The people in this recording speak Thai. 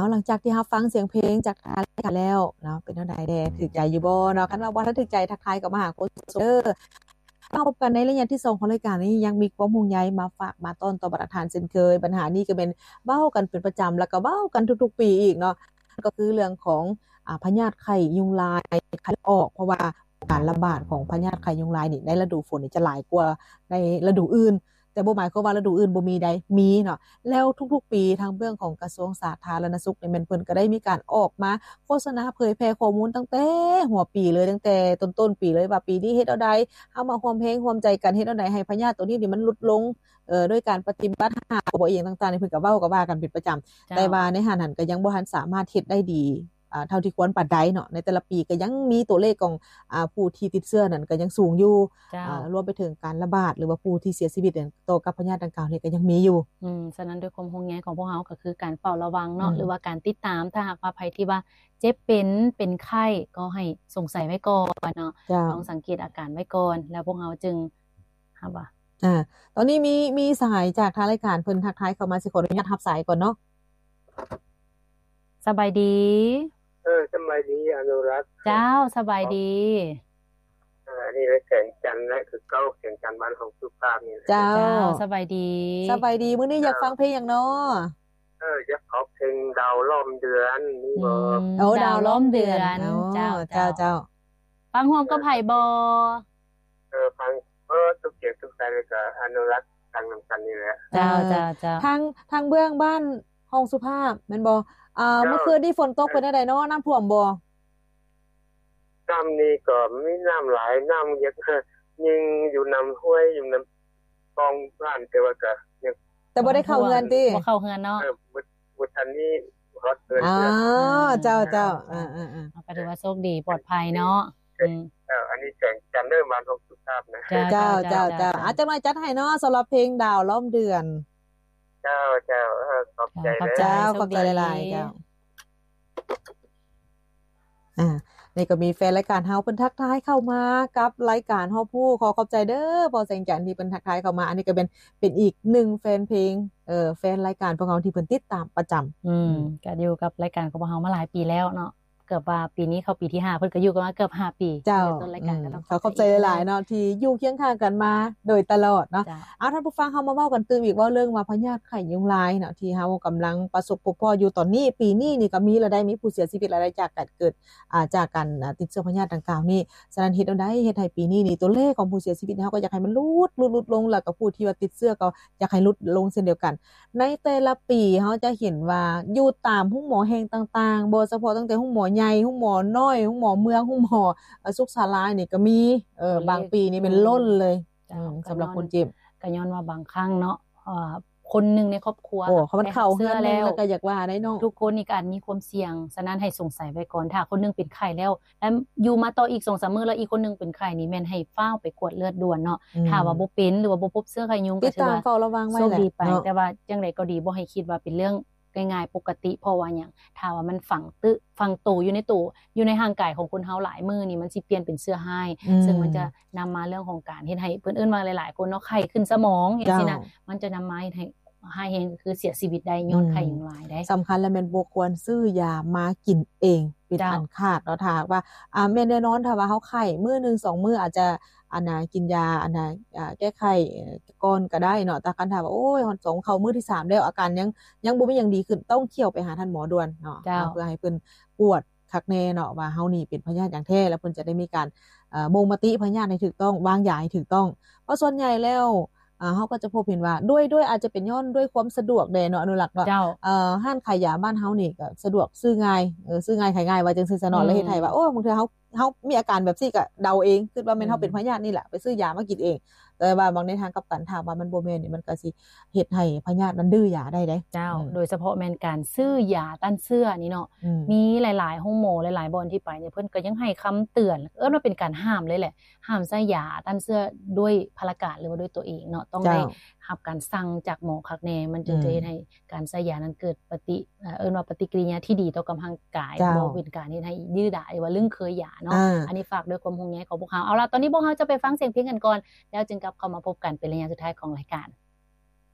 หลังจากที่เราฟังเสียงเพลงจากทางรายการแล้วเนาะเป็นจังได๋แน่ถูกใจอยู่บ่เนาะคันว่าบ่ทันถูกใจทักทายก็มาหาโค้ชเด้อมาพบกันในระยะที่2ของรายการนี้ยังมีความห่วงใยมาฝากมาต้อนต่อบรรทานเช่นเคยปัญหานี้ก็เป็นเว้ากันเป็นประจำแล้วก็เว้ากันทุกๆปีอีกเนาะก็คือเรื่องของพยาธิไข้ยุงลายไข้ออกเพราะว่าการระบาดของพยาธิไข้ยุงลายนี่ในฤดูฝนนี่จะหลายกว่าในฤดูอื่นแต่บ่หมายความว่าฤดูอื่นบ่มีใดมีเนาะแล้วทุกๆปีทางเบื้องของกระทรวงสาธารณสุขนี่แม่นเพิ่นก็ได้มีการออกมาโฆษณาเผยแพร่ข้อมูลตั้งแต่หัวปีเลยตั้งแต่ต้นปีเลยว่าปีนี้เฮ็ดเอาใดเฮามาร่วมแรงร่วมใจกันเฮ็ดเอาใดให้พยาธิตัวนี้นี่มันลดลงด้วยการปฏิบัติหาบ่อีหยังต่างๆนี่เพิ่นก็เว้าก็ว่ากันเป็นประจำแต่ว่าในหั้นก็ยังบ่ทันสามารถเฮ็ดได้ดีเท่าที่ควรปานใดเนาะในแต่ละปีก็ยังมีตัวเลขของผู้ที่ติดเชื้อนั่นก็ยังสูงอยู่รวมไปถึงการระบาดหรือว่าผู้ที่เสียชีวิตต่อกับพยาธิดังกล่าวนี่ก็ยังมีอยู่ฉะนั้นด้วยความห่วงใยของพวกเฮาก็คือการเฝ้าระวังเนาะหรือว่าการติดตามถ้าหากว่าไผที่ว่าเจ็บเป็นไข้ก็ให้สงสัยไว้ก่อนเนาะต้องสังเกตอาการไว้ก่อนแล้วพวกเฮาจึงครับว่าตอนนี้มีสายจากทางรายการเพิ่นทักทายเข้ามาสิขออนุญาตรับสายก่อนเนาะสบายดีสบายดีอนุรักษ์เจ้าสบายดีนี่แสงจันทร์และคือเก้าแสงจันทร์บ้านของสุภาพนี่เจ้าสบายดีมื้อนี้อยากฟังเพลงหยังเนาะอยากขอเพลงดาวล้อมเดือนนี่บ่ดาวล้อมเดือนเจ้าฟังร่วมกับไผบ่ฟังทุกเสียงทุกสายเลยก็อนุรักษ์ทางนำกันนี่แหละเจ้าทางเบื้องบ้านห้องสุภาพแม่นบ่เมื่อคืนนี้ฝนตกเป็นจังได๋เนาะน้ำท่วมบ่น้ำนี่ก็มีน้ำหลายน้ำเยอะยิงอยู่น้ำห้วยอยู่น้ำกองบ้านแต่ว่าก็ยังแต่บ่ได้เข้าเรือนติบ่เข้าเรือนเนาะบ่ทันนี้ฮอดเกินเจ้าก็ถือว่าโชคดีปลอดภัยเนาะอันนี้แสงจันทร์เด้อบ้านของสุภาพนะเจ้าจังหน่อยจัดให้เนาะสำหรับเพลงดาวล้อมเดือนเจ้าขอบใจขอบใจหลายๆเจ้านี่ก็มีแฟนรายการเฮาเพิ่นทักทายเข้ามากับรายการเฮาผู้ขอบใจเด้อพอแสงจันทร์ที่เพิ่นทักทายเข้ามาอันนี้ก็เป็นอีก1แฟนเพลงแฟนรายการพวกเฮาที่เพิ่นติดตามประจำก็อยู่กับรายการของพวกเฮามาหลายปีแล้วเนาะเกือบว่าปีนี้เข้าปีที่5เพิ่นก็อยู่กันมาเกือบ5ปีต้นรายการก็ต้องขอบใจหลายๆเนาะที่อยู่เคียงข้างกันมาโดยตลอดเนาะท่านผู้ฟังเฮามาเว้ากันตื่มอีกว่าเรื่องว่าพยาธิไข้ยุงลายเนาะที่เฮากำลังประสบพบอยู่ตอนนี้ปีนี้นี่ก็มีแล้วได้มีผู้เสียชีวิตหลายจากการเกิดจากการติดเชื้อพยาธิดังกล่าวนี้ฉะนั้นเฮ็ดเอาได้เฮ็ดให้ปีนี้นี่ตัวเลขของผู้เสียชีวิตเฮาก็อยากให้มันลดลงแล้วก็ผู้ที่ว่าติดเชื้อก็อยากให้ลดลงเช่นเดียวกันในแต่ละปีเฮาจะเห็นว่าอยู่ตามโรงหมอแห่งต่างๆบ่เฉพาะตั้งแต่โรงหมอใหญ่โรงหมอน้อยโรงหมอเมืองโรงหมอสุขศาลานี่ก็มีบางปีนี่เป็นล้นเลยสำหรับคนเจ็บก็ย้อนว่าบางครั้งเนาะคนนึงในครอบครัวเขามันเข้าเฮือนแล้วก็อยากว่าได้เนาะทุกคนนี่ก็อาจมีความเสี่ยงฉะนั้นให้สงสัยไว้ก่อนถ้าคนนึงเป็นไข้แล้วอยู่มาต่ออีก 2-3 มื้อแล้วอีกคนนึงเป็นไข้นี่แม่นให้ฟ้าวไปกวดเลือดด่วนเนาะถ้าว่าบ่เป็นหรือว่าบ่พบเชื้อไข้ยุงก็ถือว่าเฝ้าระวังไว้แหละแต่ว่าจังได๋ก็ดีบ่ให้คิดว่าเป็นเรื่องง่ายๆปกติเพราะว่าหยังถ้าว่ามันฝังตัวอยู่ในตู้อยู่ในร่างกายของคนเฮาหลายมื้อนี่มันสิเปลี่ยนเป็นเชื้อร้ายซึ่งมันจะนำมาเรื่องของการเฮ็ดให้เพิ่นเอิ้นว่าหลายๆคนเนาะไข้ขึ้นสมองจังซี่น่ะมันจะนำมาให้แฮงก็คือเสียชีวิตได้ย้อนไข้ยุงลายได้สำคัญแล้วแม่นบ่ควรซื้อยามากินเองเป็นอันขาดเนาะถ้าว่าแม่นแน่นอนถ้าว่าเฮาไข้มื้อนึง2มื้ออาจจะกินยาแก้ไข้ก่อนก็ได้เนาะแต่คันถ้าว่าโอ้ยฮอด2เข้ามื้อที่3แล้วอาการยังบ่มีหยังดีขึ้นต้องเที่ยวไปหาท่านหมอด่วนเนาะเพื่อให้เพิ่นตรวจคักแน่เนาะว่าเฮานี่เป็นพยาธิอย่างแท้แล้วเพิ่นจะได้มีการบ่งมติพยาธิให้ถูกต้องวางยาให้ถูกต้องเพราะส่วนใหญ่แล้วเฮาก็จะพบเห็นว่าด้วยอาจจะเป็นย้อนด้วยความสะดวกแด่เนาะอนุรักษ์เนาะห้านขายยาบ้านเฮานี่ก็สะดวกซื้อง่ายขายง่ายว่าจังซี่ซะเนาะแล้วเฮ็ดให้ว่าโอ้บางเทื่อเฮามีอาการแบบซี่ก็เดาเองคิดว่าแม่นเฮาเป็นพยาธินี่แหละไปซื้อยามากินเองแต่ว่าบางในทางกลับกันถ้าว่ามันบ่แม่นนี่มันก็สิเฮ็ดให้พยาธินั้นดื้อยาได้เด้เจ้าโดยเฉพาะแม่นการซื้อยาต้านเชื้อนี่เนาะมีหลายๆโรงหมอหลายๆบ่อนที่ไปเนี่ยเพิ่นก็ยังให้คำเตือนว่าเป็นการห้ามเลยแหละห้ามใช้ยาต้านเชื้อด้วยพลาการหรือว่าด้วยตัวเองเนาะต้องได้รับการสั่งจากหมอคักแน่มันจึงจะเฮ็ดให้การใช้ยานั้นเกิดปฏิกิริยาที่ดีต่อกับร่างกายบ่เป็นการเฮ็ดให้ยื้อได้ว่าลึงเคยยาเนาะอันนี้ฝากด้วยความห่วงใยของพวกเฮาเอาล่ะตอนนี้พวกเฮาจะไปฟังเสียงเพลงกันก่อนแล้วจึงกลับเข้ามาพบกันเป็นระยะสุดท้ายของรายการ